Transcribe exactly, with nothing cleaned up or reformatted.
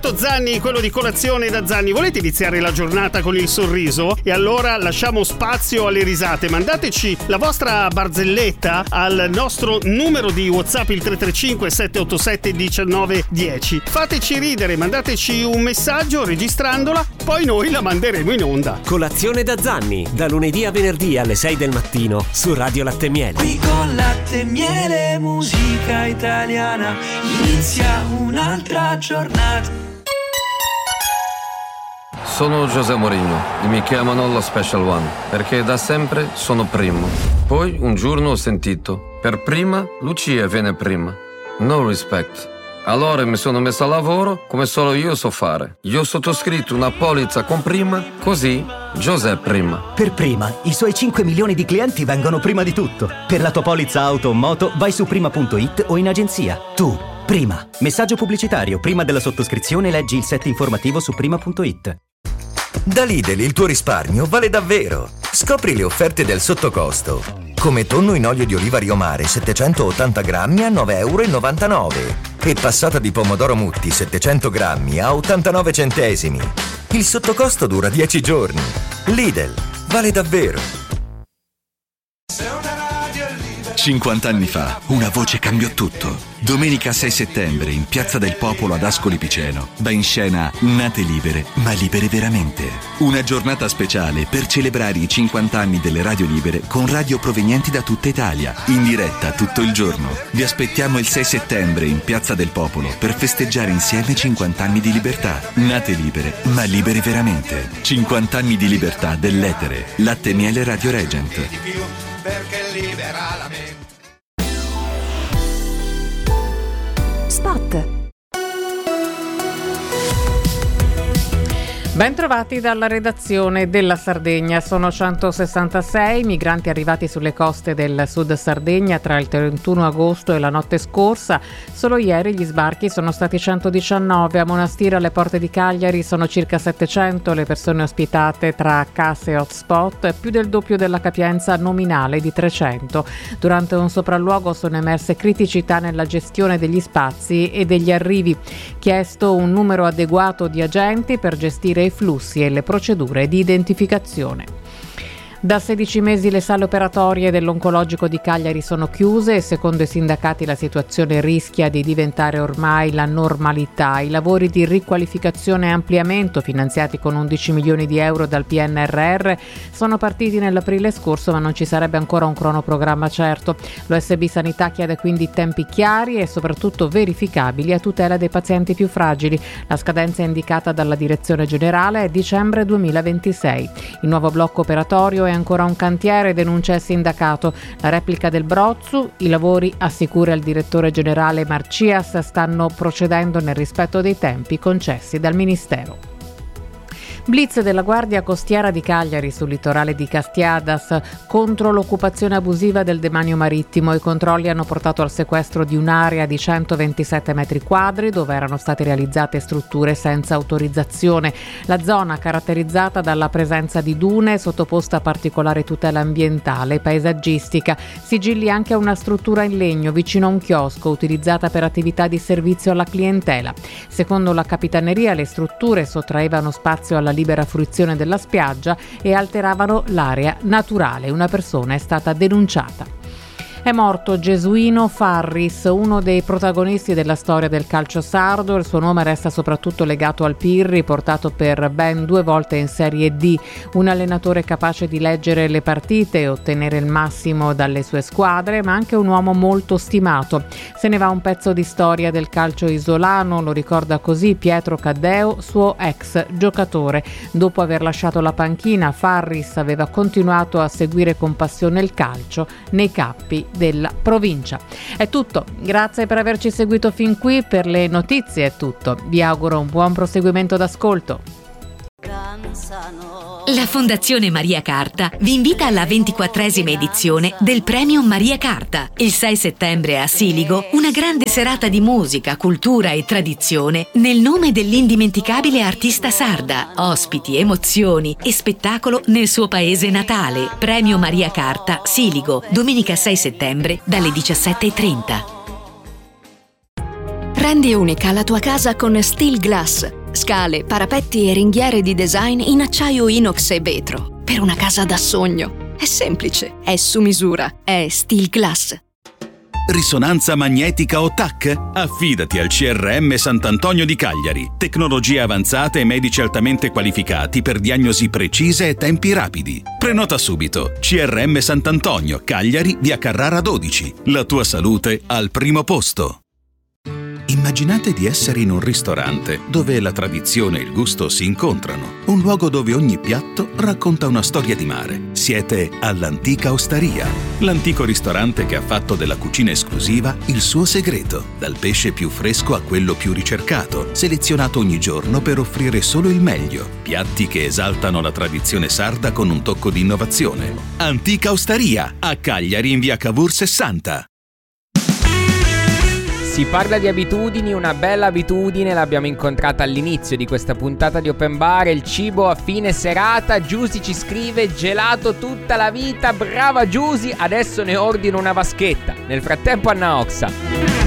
Zanni, quello di Colazione da Zanni. Volete iniziare la giornata con il sorriso? E allora lasciamo spazio alle risate. Mandateci la vostra barzelletta al nostro numero di WhatsApp, il tre tre cinque sette otto sette uno nove uno zero. Fateci ridere, mandateci un messaggio registrandola, poi noi la manderemo in onda. Colazione da Zanni, da lunedì a venerdì alle sei del mattino su Radio Latte e Miele. Qui con Latte e Miele, musica italiana, inizia un'altra giornata. Sono José Mourinho e mi chiamano lo Special One perché da sempre sono primo. Poi un giorno ho sentito: per prima Lucia viene prima. No respect. Allora mi sono messo a lavoro come solo io so fare. Io ho sottoscritto una polizza con prima, così José prima. Per prima, i suoi cinque milioni di clienti vengono prima di tutto. Per la tua polizza auto o moto vai su prima punto it o in agenzia. Tu, prima. Messaggio pubblicitario. Prima della sottoscrizione leggi il set informativo su prima punto it. Da Lidl il tuo risparmio vale davvero. Scopri le offerte del sottocosto. Come tonno in olio di oliva Rio Mare settecentottanta grammi a nove virgola novantanove euro e passata di pomodoro Mutti settecento grammi a ottantanove centesimi. Il sottocosto dura dieci giorni. Lidl vale davvero. cinquanta anni fa, una voce cambiò tutto. Domenica sei settembre, in Piazza del Popolo ad Ascoli Piceno, va in scena Nate Libere, ma libere veramente. Una giornata speciale per celebrare i cinquanta anni delle radio libere con radio provenienti da tutta Italia, in diretta tutto il giorno. Vi aspettiamo il sei settembre in Piazza del Popolo per festeggiare insieme cinquanta anni di libertà. Nate libere, ma libere veramente. cinquanta anni di libertà dell'etere. Latte e Miele Radio Regent. Perché libera la mente. Spot. Ben trovati dalla redazione della Sardegna. Sono centosessantasei migranti arrivati sulle coste del sud Sardegna tra il trentuno agosto e la notte scorsa. Solo ieri gli sbarchi sono stati centodiciannove. A Monastiro, alle porte di Cagliari, sono circa settecento le persone ospitate tra case e hotspot, più del doppio della capienza nominale di trecento. Durante un sopralluogo sono emerse criticità nella gestione degli spazi e degli arrivi. Chiesto un numero adeguato di agenti per gestire i flussi e le procedure di identificazione. Da sedici mesi le sale operatorie dell'oncologico di Cagliari sono chiuse e secondo i sindacati la situazione rischia di diventare ormai la normalità. I lavori di riqualificazione e ampliamento, finanziati con undici milioni di euro dal P N R R, sono partiti nell'aprile scorso, ma non ci sarebbe ancora un cronoprogramma certo. L'O S B Sanità chiede quindi tempi chiari e soprattutto verificabili a tutela dei pazienti più fragili. La scadenza indicata dalla direzione generale è dicembre duemilaventisei. Il nuovo blocco operatorio è ancora un cantiere, denuncia il sindacato. La replica del Brozzu, i lavori, assicura il direttore generale Marcias, stanno procedendo nel rispetto dei tempi concessi dal Ministero. Blitz della Guardia Costiera di Cagliari sul litorale di Castiadas contro l'occupazione abusiva del demanio marittimo. I controlli hanno portato al sequestro di un'area di centoventisette metri quadri dove erano state realizzate strutture senza autorizzazione. La zona, caratterizzata dalla presenza di dune, sottoposta a particolare tutela ambientale e paesaggistica. Sigilli anche a una struttura in legno vicino a un chiosco utilizzata per attività di servizio alla clientela. Secondo la Capitaneria, le strutture sottraevano spazio alla libera fruizione della spiaggia e alteravano l'area naturale. Una persona è stata denunciata. È morto Gesuino Farris, uno dei protagonisti della storia del calcio sardo. Il suo nome resta soprattutto legato al Pirri, portato per ben due volte in Serie D. Un allenatore capace di leggere le partite e ottenere il massimo dalle sue squadre, ma anche un uomo molto stimato. Se ne va un pezzo di storia del calcio isolano, lo ricorda così Pietro Caddeo, suo ex giocatore. Dopo aver lasciato la panchina, Farris aveva continuato a seguire con passione il calcio nei campi della provincia. È tutto, grazie per averci seguito fin qui. Per le notizie è tutto, vi auguro un buon proseguimento d'ascolto. La Fondazione Maria Carta vi invita alla ventiquattresima edizione del Premio Maria Carta. Il sei settembre a Siligo, una grande serata di musica, cultura e tradizione nel nome dell'indimenticabile artista sarda. Ospiti, emozioni e spettacolo nel suo paese natale. Premio Maria Carta, Siligo, domenica sei settembre dalle diciassette e trenta. Rendi Rendi unica la tua casa con Steel Glass. Scale, parapetti e ringhiere di design in acciaio inox e vetro. Per una casa da sogno. È semplice, è su misura, è Steel Glass. Risonanza magnetica o T A C? Affidati al C R M Sant'Antonio di Cagliari. Tecnologie avanzate e medici altamente qualificati per diagnosi precise e tempi rapidi. Prenota subito. C R M Sant'Antonio, Cagliari, via Carrara dodici. La tua salute al primo posto. Immaginate di essere in un ristorante dove la tradizione e il gusto si incontrano. Un luogo dove ogni piatto racconta una storia di mare. Siete all'Antica Osteria, l'antico ristorante che ha fatto della cucina esclusiva il suo segreto. Dal pesce più fresco a quello più ricercato, selezionato ogni giorno per offrire solo il meglio. Piatti che esaltano la tradizione sarda con un tocco di innovazione. Antica Osteria, a Cagliari in via Cavour sessanta. Si parla di abitudini, una bella abitudine l'abbiamo incontrata all'inizio di questa puntata di Open Bar, il cibo a fine serata. Giusy ci scrive: gelato tutta la vita, brava Giusy, adesso ne ordino una vaschetta. Nel frattempo Anna Oxa.